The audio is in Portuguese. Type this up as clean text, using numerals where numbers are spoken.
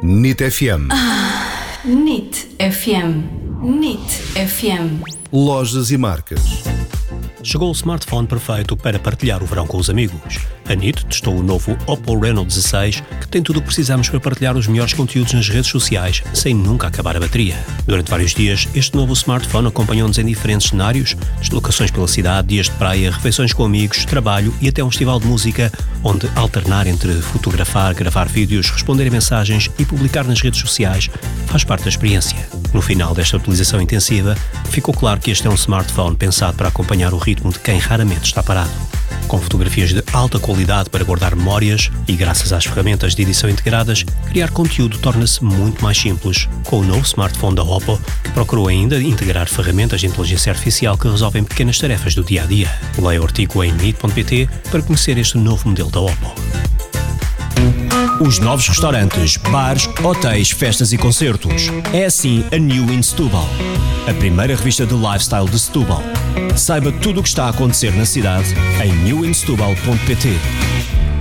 NIT FM. NIT FM. NIT FM. Lojas e marcas. Chegou o smartphone perfeito para partilhar o verão com os amigos. A NIT testou o novo Oppo Reno 16, que tem tudo o que precisamos para partilhar os melhores conteúdos nas redes sociais, sem nunca acabar a bateria. Durante vários dias, este novo smartphone acompanhou-nos em diferentes cenários, deslocações pela cidade, dias de praia, refeições com amigos, trabalho e até um festival de música, onde alternar entre fotografar, gravar vídeos, responder a mensagens e publicar nas redes sociais faz parte da experiência. No final desta utilização intensiva, ficou claro que este é um smartphone pensado para acompanhar o ritmo de quem raramente está parado. Com fotografias de alta qualidade para guardar memórias e graças às ferramentas de edição integradas, criar conteúdo torna-se muito mais simples. Com o novo smartphone da Oppo, que procurou ainda integrar ferramentas de inteligência artificial que resolvem pequenas tarefas do dia-a-dia. Leia o artigo em NIT.pt para conhecer este novo modelo da Oppo. Os novos restaurantes, bares, hotéis, festas e concertos. É assim a New in Setúbal, a primeira revista de lifestyle de Setúbal. Saiba tudo o que está a acontecer na cidade em newinsetubal.pt.